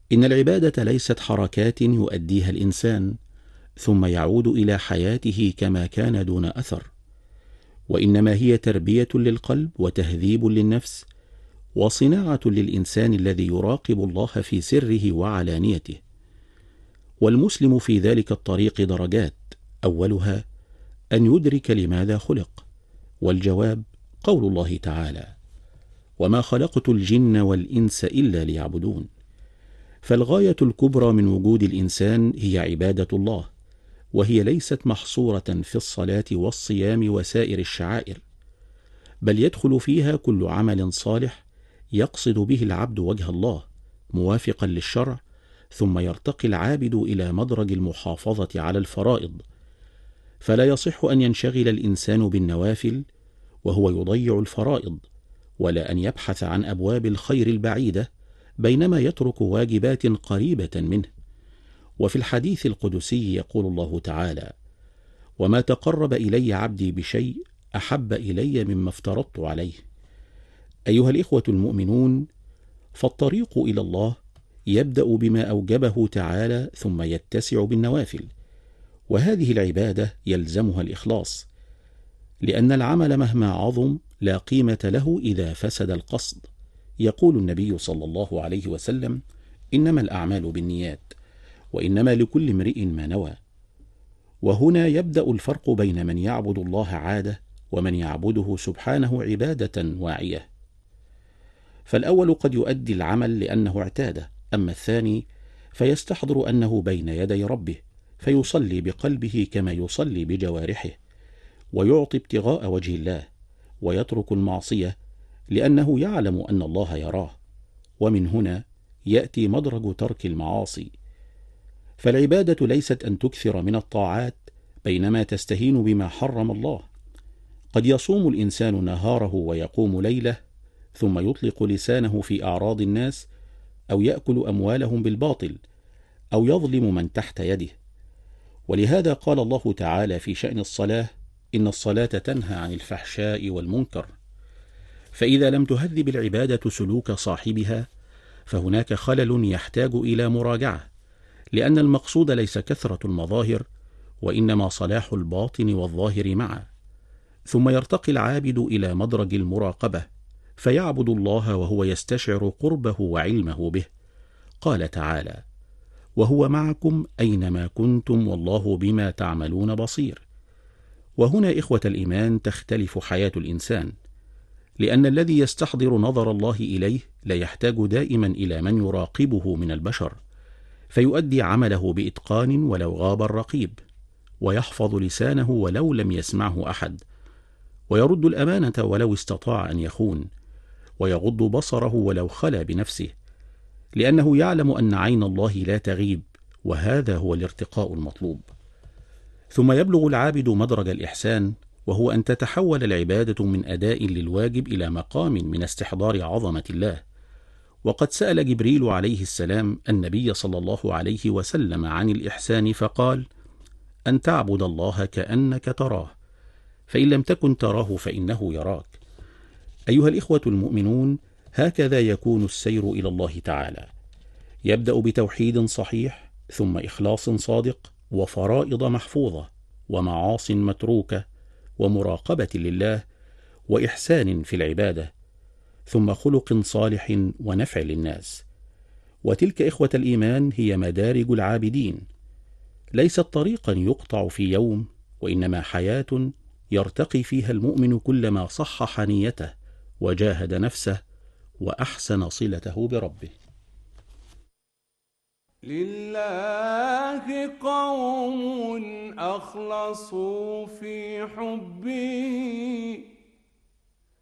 إن العبادة ليست حركات يؤديها الإنسان ثم يعود إلى حياته كما كان دون أثر، وإنما هي تربية للقلب وتهذيب للنفس وصناعة للإنسان الذي يراقب الله في سره وعلانيته. والمسلم في ذلك الطريق درجات، أولها أن يدرك لماذا خلق، والجواب قول الله تعالى: وما خلقت الجن والإنس إلا ليعبدون. فالغاية الكبرى من وجود الإنسان هي عبادة الله، وهي ليست محصورة في الصلاة والصيام وسائر الشعائر، بل يدخل فيها كل عمل صالح يقصد به العبد وجه الله موافقا للشرع، ثم يرتقي العابد إلى مدرج المحافظة على الفرائض. فلا يصح أن ينشغل الإنسان بالنوافل وهو يضيع الفرائض، ولا أن يبحث عن أبواب الخير البعيدة بينما يترك واجبات قريبة منه. وفي الحديث القدسي يقول الله تعالى: وما تقرب إلي عبدي بشيء أحب إلي مما افترضت عليه. أيها الإخوة المؤمنون، فالطريق إلى الله يبدأ بما أوجبه تعالى ثم يتسع بالنوافل، وهذه العبادة يلزمها الإخلاص، لأن العمل مهما عظم لا قيمة له إذا فسد القصد. يقول النبي صلى الله عليه وسلم: إنما الأعمال بالنيات، وإنما لكل امرئ ما نوى. وهنا يبدأ الفرق بين من يعبد الله عادة ومن يعبده سبحانه عبادة واعية. فالأول قد يؤدي العمل لأنه اعتاده، أما الثاني فيستحضر أنه بين يدي ربه فيصلي بقلبه كما يصلي بجوارحه، ويعطي ابتغاء وجه الله، ويترك المعصية لأنه يعلم أن الله يراه. ومن هنا يأتي مدرج ترك المعاصي. فالعبادة ليست أن تكثر من الطاعات بينما تستهين بما حرم الله. قد يصوم الإنسان نهاره ويقوم ليله، ثم يطلق لسانه في أعراض الناس، أو يأكل أموالهم بالباطل، أو يظلم من تحت يده. ولهذا قال الله تعالى في شأن الصلاة: إن الصلاة تنهى عن الفحشاء والمنكر. فإذا لم تهذب العبادة سلوك صاحبها فهناك خلل يحتاج إلى مراجعة، لأن المقصود ليس كثرة المظاهر، وإنما صلاح الباطن والظاهر معا. ثم يرتقي العابد إلى مدرج المراقبة فيعبد الله وهو يستشعر قربه وعلمه به. قال تعالى: وهو معكم أينما كنتم والله بما تعملون بصير. وهنا إخوة الإيمان تختلف حياة الإنسان، لأن الذي يستحضر نظر الله إليه لا يحتاج دائما إلى من يراقبه من البشر، فيؤدي عمله بإتقان ولو غاب الرقيب، ويحفظ لسانه ولو لم يسمعه أحد، ويرد الأمانة ولو استطاع أن يخون، ويغض بصره ولو خلا بنفسه، لأنه يعلم أن عين الله لا تغيب، وهذا هو الارتقاء المطلوب. ثم يبلغ العابد مدرج الإحسان، وهو أن تتحول العبادة من أداء للواجب إلى مقام من استحضار عظمة الله. وقد سأل جبريل عليه السلام النبي صلى الله عليه وسلم عن الإحسان فقال: أن تعبد الله كأنك تراه، فإن لم تكن تراه فإنه يراك. أيها الإخوة المؤمنون، هكذا يكون السير إلى الله تعالى. يبدأ بتوحيد صحيح، ثم إخلاص صادق، وفرائض محفوظة، ومعاص متروكة، ومراقبة لله، وإحسان في العبادة، ثم خلق صالح ونفع للناس. وتلك إخوة الإيمان هي مدارج العابدين، ليست طريقا يقطع في يوم، وإنما حياة يرتقي فيها المؤمن كلما صحح نيته وجاهد نفسه وأحسن صلته بربه. لله قوم أخلصوا في حبه